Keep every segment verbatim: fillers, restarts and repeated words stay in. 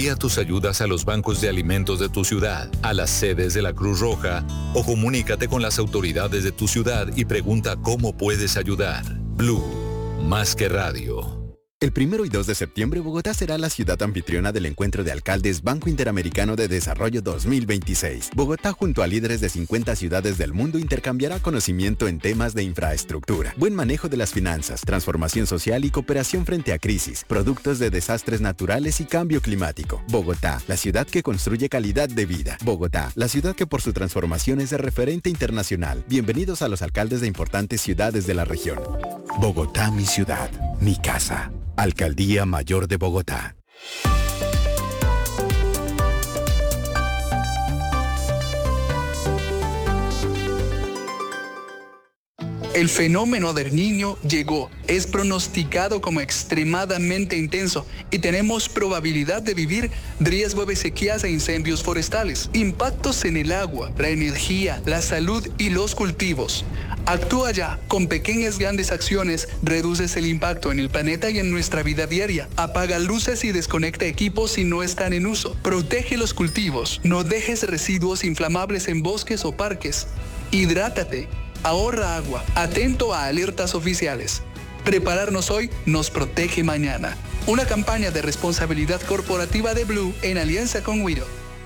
Envía tus ayudas a los bancos de alimentos de tu ciudad, a las sedes de la Cruz Roja o comunícate con las autoridades de tu ciudad y pregunta cómo puedes ayudar. Blue, más que radio. El primero y dos de septiembre, Bogotá será la ciudad anfitriona del Encuentro de Alcaldes Banco Interamericano de Desarrollo dos mil veintiséis. Bogotá, junto a líderes de cincuenta ciudades del mundo, intercambiará conocimiento en temas de infraestructura, buen manejo de las finanzas, transformación social y cooperación frente a crisis, productos de desastres naturales y cambio climático. Bogotá, la ciudad que construye calidad de vida. Bogotá, la ciudad que por su transformación es de referente internacional. Bienvenidos a los alcaldes de importantes ciudades de la región. Bogotá, mi ciudad, mi casa. Alcaldía Mayor de Bogotá. El fenómeno del Niño llegó, es pronosticado como extremadamente intenso y tenemos probabilidad de vivir riesgo de sequías e incendios forestales, impactos en el agua, la energía, la salud y los cultivos. Actúa ya, con pequeñas grandes acciones reduces el impacto en el planeta y en nuestra vida diaria. Apaga luces y desconecta equipos si no están en uso. Protege los cultivos, no dejes residuos inflamables en bosques o parques. Hidrátate. Ahorra agua, atento a alertas oficiales. Prepararnos hoy nos protege mañana. Una campaña de responsabilidad corporativa de Blue en alianza con Wido.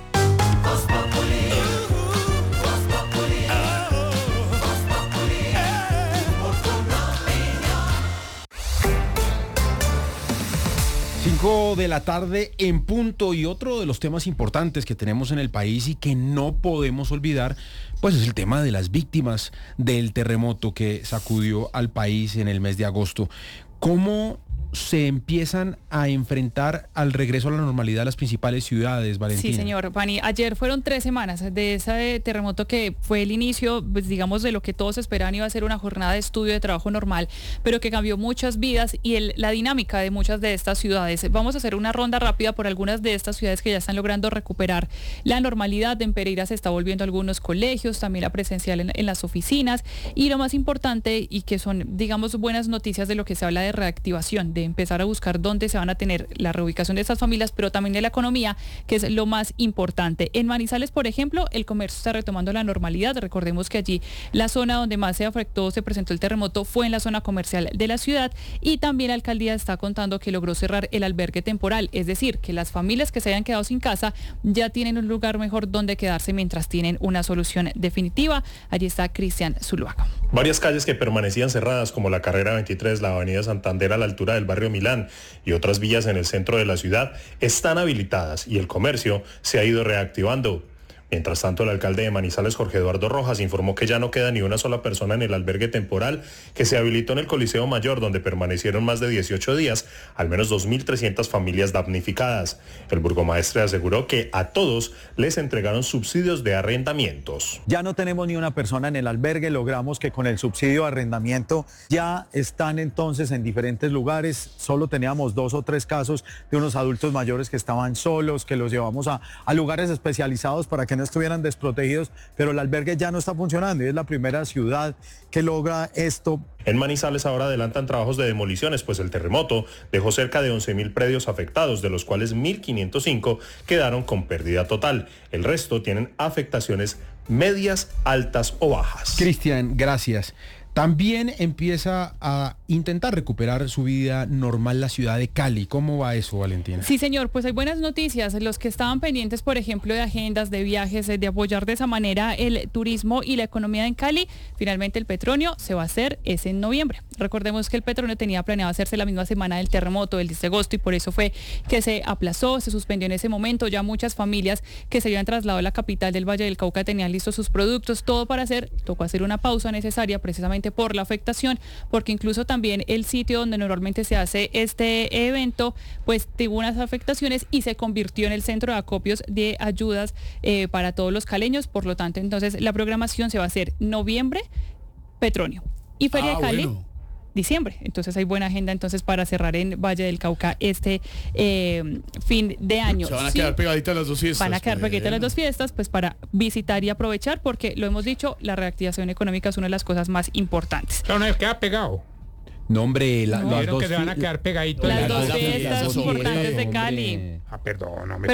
cinco de la tarde en punto, y otro de los temas importantes que tenemos en el país y que no podemos olvidar, pues es el tema de las víctimas del terremoto que sacudió al país en el mes de agosto. ¿Cómo se empiezan a enfrentar al regreso a la normalidad de las principales ciudades, Valentina? Sí, señor, Pani. Ayer fueron tres semanas de ese terremoto que fue el inicio, pues, digamos, de lo que todos esperaban iba a ser una jornada de estudio, de trabajo normal, pero que cambió muchas vidas y el, la dinámica de muchas de estas ciudades. Vamos a hacer una ronda rápida por algunas de estas ciudades que ya están logrando recuperar la normalidad. En Pereira se está volviendo a algunos colegios, también la presencial en, en las oficinas, y lo más importante, y que son, digamos, buenas noticias de lo que se habla de reactivación, de empezar a buscar dónde se van a tener la reubicación de estas familias, pero también de la economía, que es lo más importante. En Manizales, por ejemplo, el comercio está retomando la normalidad. Recordemos que allí la zona donde más se afectó, se presentó el terremoto, fue en la zona comercial de la ciudad, y también la alcaldía está contando que logró cerrar el albergue temporal, es decir, que las familias que se hayan quedado sin casa ya tienen un lugar mejor donde quedarse mientras tienen una solución definitiva. Allí está Cristian Zuluaga. Varias calles que permanecían cerradas, como la carrera veintitrés, la avenida Santander a la altura del barrio Milán y otras vías en el centro de la ciudad, están habilitadas y el comercio se ha ido reactivando. Mientras tanto, el alcalde de Manizales, Jorge Eduardo Rojas, informó que ya no queda ni una sola persona en el albergue temporal que se habilitó en el Coliseo Mayor, donde permanecieron más de dieciocho días, al menos dos mil trescientas familias damnificadas. El burgomaestre aseguró que a todos les entregaron subsidios de arrendamientos. Ya no tenemos ni una persona en el albergue, logramos que con el subsidio de arrendamiento ya están entonces en diferentes lugares. Solo teníamos dos o tres casos de unos adultos mayores que estaban solos, que los llevamos a, a lugares especializados para que no estuvieran desprotegidos, pero el albergue ya no está funcionando y es la primera ciudad que logra esto. En Manizales ahora adelantan trabajos de demoliciones, pues el terremoto dejó cerca de once mil predios afectados, de los cuales mil quinientos cinco quedaron con pérdida total. El resto tienen afectaciones medias, altas o bajas. Cristian, gracias. También empieza a intentar recuperar su vida normal la ciudad de Cali. ¿Cómo va eso, Valentina? Sí, señor, pues hay buenas noticias. Los que estaban pendientes, por ejemplo, de agendas, de viajes, de apoyar de esa manera el turismo y la economía en Cali, finalmente el Petronio se va a hacer es en noviembre. Recordemos que el Petronio tenía planeado hacerse la misma semana del terremoto, el diez de agosto, y por eso fue que se aplazó, se suspendió en ese momento. Ya muchas familias que se habían trasladado a la capital del Valle del Cauca tenían listos sus productos, todo para hacer, tocó hacer una pausa necesaria precisamente por la afectación, porque incluso también el sitio donde normalmente se hace este evento, pues tuvo unas afectaciones y se convirtió en el centro de acopios de ayudas eh, para todos los caleños. Por lo tanto, entonces la programación se va a hacer noviembre, Petronio, y Feria ah, de Cali, bueno. diciembre. Entonces hay buena agenda entonces para cerrar en Valle del Cauca este eh, fin de año. Se van a sí, quedar pegaditas las dos fiestas. Van a quedar bueno. pegaditas las dos fiestas, pues para visitar y aprovechar, porque lo hemos dicho, la reactivación económica es una de las cosas más importantes. Claro, no queda pegado. No, hombre, la, No. las Vieron dos que se van a fi- quedar pegaditos. Las las dos dos fiestas fiestas, importantes de hombre. Cali. Ah, perdón, hombre.